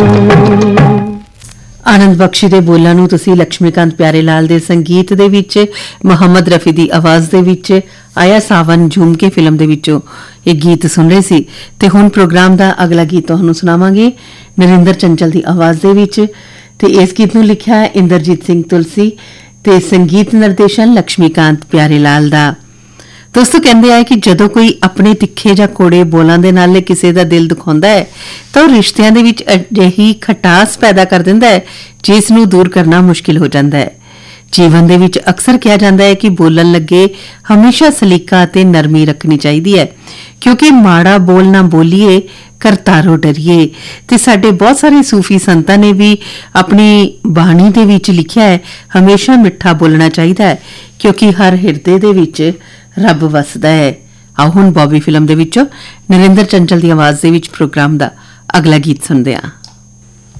आनंद बख्शी ਦੇ ਬੋਲਾਂ ਨੂੰ ਤੁਸੀਂ ਲక్ష్ਮੀਕਾਂਤ ਪਿਆਰੇ ਲਾਲ ਦੇ ਸੰਗੀਤ ਦੇ ਵਿੱਚ ਮੁਹੰਮਦ ਰਫੀ ਦੀ ਆਵਾਜ਼ ਦੇ ਵਿੱਚ ਆਇਆ ਸਾਵਨ ਝੂਮ ਕੇ ਫਿਲਮ ਦੇ ਵਿੱਚੋਂ ਇਹ ਗੀਤ ਸੁਣ ਰਹੇ ਸੀ ਤੇ ਹੁਣ ਪ੍ਰੋਗਰਾਮ ਦਾ ਅਗਲਾ ਗੀਤ ਤੁਹਾਨੂੰ ਸੁਣਾਵਾਂਗੇ ਨਰਿੰਦਰ ਚੰਚਲ ਦੀ ਆਵਾਜ਼ ਦੇ ਵਿੱਚ ਤੇ ਇਸ ਗੀਤ ਨੂੰ ਲਿਖਿਆ ਹੈ ਇੰਦਰਜੀਤ ਸਿੰਘ ਤੁਲਸੀ ਤੇ ਸੰਗੀਤ ਨਿਰਦੇਸ਼ਨ ਲక్ష్ਮੀਕਾਂਤ ਪਿਆਰੇ ਲਾਲ ਦਾ। ਦੋਸਤੋ ਕਹਿੰਦੇ ਆ ਕਿ ਜਦੋਂ ਕੋਈ ਆਪਣੇ ਤਿੱਖੇ ਜਾਂ ਕੋੜੇ ਬੋਲਾਂ ਦੇ ਨਾਲ ਕਿਸੇ ਦਾ ਦਿਲ ਦੁਖਾਉਂਦਾ ਹੈ ਤਾਂ ਉਹ ਰਿਸ਼ਤਿਆਂ ਦੇ ਵਿੱਚ ਅਜਿਹੀ ਖਟਾਸ ਪੈਦਾ ਕਰ ਦਿੰਦਾ ਹੈ ਜਿਸ ਨੂੰ ਦੂਰ ਕਰਨਾ ਮੁਸ਼ਕਿਲ ਹੋ ਜਾਂਦਾ ਹੈ। ਜੀਵਨ ਦੇ ਵਿੱਚ ਅਕਸਰ ਕਿਹਾ ਜਾਂਦਾ ਹੈ ਕਿ ਬੋਲਣ ਲੱਗੇ ਹਮੇਸ਼ਾ ਸਲੀਕਾ ਅਤੇ ਨਰਮੀ ਰੱਖਣੀ ਚਾਹੀਦੀ ਹੈ ਕਿਉਂਕਿ ਮਾੜਾ ਬੋਲ ਨਾ ਬੋਲੀਏ ਕਰਤਾਰੋ ਡਰੀਏ। ਤੇ ਸਾਡੇ ਬਹੁਤ ਸਾਰੇ ਸੂਫੀ ਸੰਤਾਂ ਨੇ ਵੀ ਆਪਣੀ ਬਾਣੀ ਦੇ ਵਿੱਚ ਲਿਖਿਆ ਹੈ ਹਮੇਸ਼ਾ ਮਿੱਠਾ ਬੋਲਣਾ ਚਾਹੀਦਾ ਹੈ ਕਿਉਂਕਿ ਹਰ ਹਿਰਦੇ ਦੇ ਵਿੱਚ ਰੱਬ ਵਸਦਾ ਹੈ। ਆਓ ਹੁਣ ਬੌਬੀ ਫਿਲਮ ਦੇ ਵਿੱਚੋਂ ਨਰਿੰਦਰ ਚੰਚਲ ਦੀ ਆਵਾਜ਼ ਦੇ ਵਿੱਚ ਪ੍ਰੋਗਰਾਮ ਦਾ ਅਗਲਾ ਗੀਤ ਸੁਣਦੇ ਹਾਂ।